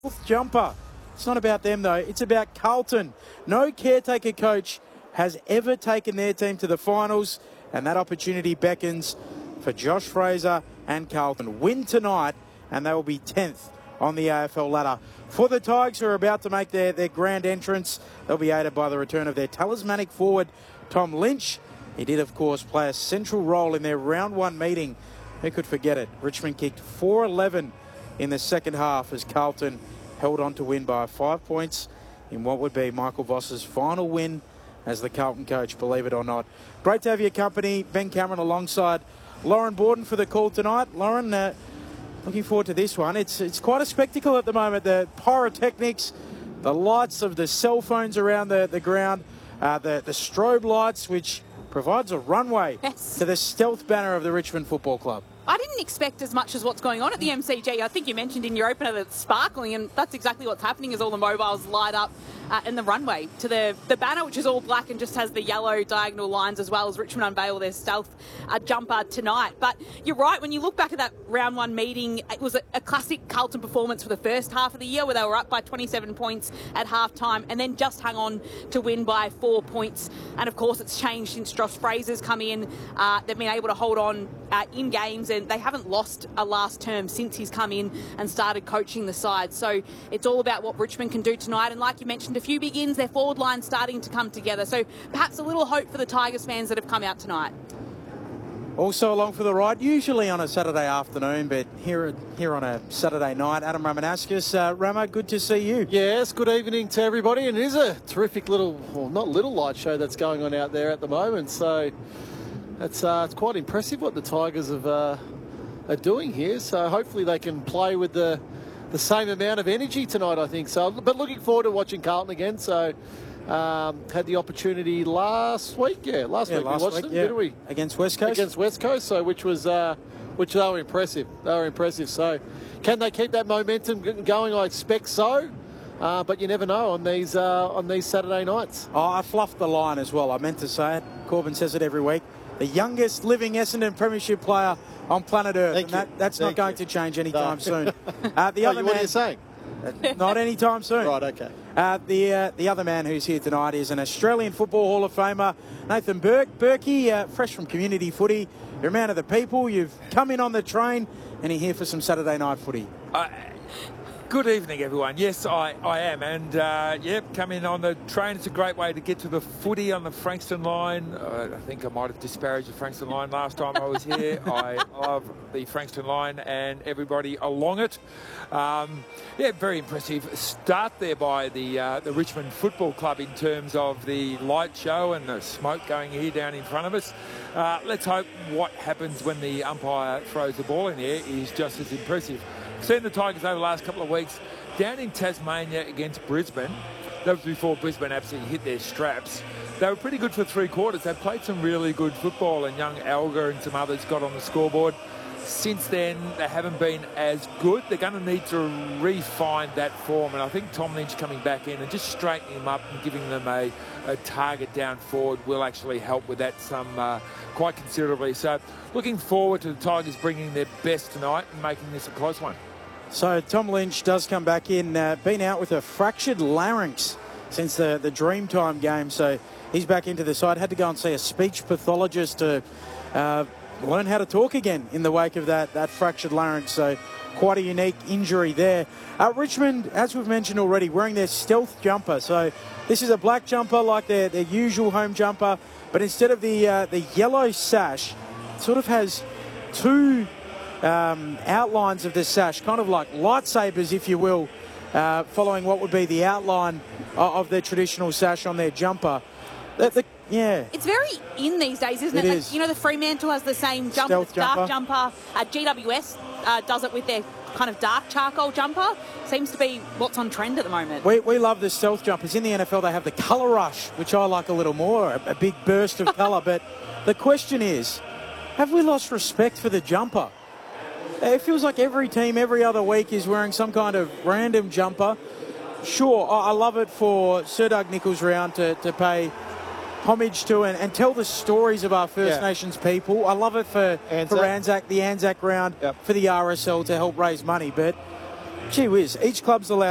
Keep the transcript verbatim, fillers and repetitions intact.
Fourth jumper. It's not about them, though. It's about Carlton. No caretaker coach has ever taken their team to the finals, and that opportunity beckons for Josh Fraser and Carlton. Win tonight, and they will be tenth on the A F L ladder. For the Tigers, who are about to make their, their grand entrance, they'll be aided by the return of their talismanic forward, Tom Lynch. He did, of course, play a central role in their round one meeting. Who could forget it? Richmond kicked four eleven in the second half as Carlton held on to win by five points in what would be Michael Voss's final win as the Carlton coach, believe it or not. Great to have your company. Ben Cameron alongside Lauren Borden for the call tonight. Lauren, uh, looking forward to this one. It's, it's quite a spectacle at the moment. The pyrotechnics, the lights of the cell phones around the, the ground, uh, the, the strobe lights, which provides a runway yes. to the stealth banner of the Richmond Football Club. I didn't expect as much as what's going on at the M C G. I think you mentioned in your opener that it's sparkling, and that's exactly what's happening as all the mobiles light up uh, in the runway to the, the banner, which is all black and just has the yellow diagonal lines, as well as Richmond unveil their stealth uh, jumper tonight. But you're right, when you look back at that round one meeting, it was a, a classic Carlton performance for the first half of the year, where they were up by twenty-seven points at half-time and then just hung on to win by four points. And of course, it's changed since Josh Fraser's come in. Uh, they've been able to hold on uh, in games, and they haven't lost a last term since he's come in and started coaching the side. So it's all about what Richmond can do tonight. And like you mentioned, a few big ins, their forward line starting to come together. So perhaps a little hope for the Tigers fans that have come out tonight. Also along for the ride, usually on a Saturday afternoon, but here here on a Saturday night, Adam Ramanauskas. Uh, Rama, good to see you. Yes, good evening to everybody. And it is a terrific little, well, not little light show that's going on out there at the moment. So it's, uh, it's quite impressive what the Tigers have uh, are doing here. So hopefully they can play with the the same amount of energy tonight, I think. So, but looking forward to watching Carlton again. So um, had the opportunity last week. Yeah, last yeah, week last we watched week, them, yeah. didn't we? Against West Coast. Against West Coast. So which was uh, which they were impressive. They were impressive. So can they keep that momentum going? I expect so. Uh, but you never know on these uh, on these Saturday nights. Oh, I fluffed the line as well. I meant to say it. Corbin says it every week. The youngest living Essendon Premiership player on planet Earth. Thank and that, that's Thank not going you. to change anytime No. soon. Uh, the Oh, other what man, are you saying? uh, not anytime soon. Right, okay. Uh, the uh, the other man who's here tonight is an Australian Football Hall of Famer, Nathan Burke. Berkey, uh, fresh from community footy. You're a man of the people. You've come in on the train, and you're here for some Saturday night footy. Uh, Good evening, everyone. Yes, I, I am. And, uh, yep, come in on the train. It's a great way to get to the footy on the Frankston line. Uh, I think I might have disparaged the Frankston line last time I was here. I love the Frankston line and everybody along it. Um, yeah, very impressive start there by the, uh, the Richmond Football Club in terms of the light show and the smoke going here down in front of us. Uh, let's hope what happens when the umpire throws the ball in the air is just as impressive. Seen the Tigers over the last couple of weeks down in Tasmania against Brisbane. That was before Brisbane absolutely hit their straps. They were pretty good for three quarters. They played some really good football, and young Alga and some others got on the scoreboard. Since then, they haven't been as good. They're going to need to refine that form, and I think Tom Lynch coming back in and just straightening them up and giving them a, a target down forward will actually help with that some uh, quite considerably. So looking forward to the Tigers bringing their best tonight and making this a close one. So Tom Lynch does come back in, uh, been out with a fractured larynx since the, the Dreamtime game. So he's back into the side. Had to go and see a speech pathologist to uh, learn how to talk again in the wake of that, that fractured larynx. So quite a unique injury there. Uh, Richmond, as we've mentioned already, wearing their stealth jumper. So this is a black jumper like their, their usual home jumper, but instead of the, uh, the yellow sash, it sort of has two Um, outlines of the sash, kind of like lightsabers, if you will, uh, following what would be the outline of, of their traditional sash on their jumper. The, the, yeah. It's very in these days, isn't it? It Like, is. You know, the Fremantle has the same jumper, Stealth dark jumper. jumper. Uh, G W S uh, does it with their kind of dark charcoal jumper. Seems to be what's on trend at the moment. We, we love the stealth jumpers. In the N F L, they have the colour rush, which I like a little more, a, a big burst of colour. But the question is, have we lost respect for the jumper? It feels like every team, every other week, is wearing some kind of random jumper. Sure, I love it for Sir Doug Nicholls round to, to pay homage to and, and tell the stories of our First Yeah. Nations people. I love it for Anzac. for Anzac, the Anzac round, Yep. for the R S L to help raise money. But, gee whiz, each club's allowed